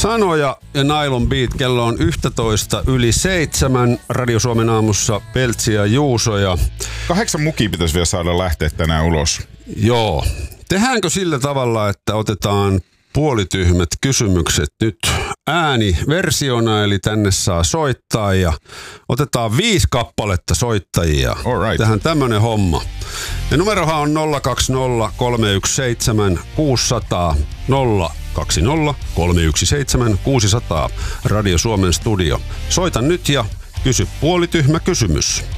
sanoja ja Nylon Beat. Kello on 11:07. Radio Suomen aamussa Peltsi ja Juuso. Ja 8 mukia pitäisi vielä saada lähteä tänään ulos. Joo. Tehdäänkö sillä tavalla, että otetaan puolityhmät kysymykset nyt ääniversiona, eli tänne saa soittaa ja otetaan 5 kappaletta soittajia. Alright. Tähän tämmönen homma. Ja numerohan on 020 317 600 020 317 600 Radio Suomen studio. Soita nyt ja kysy puolityhmä kysymys.